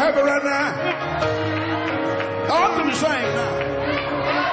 happy right now? I ought to be saying now.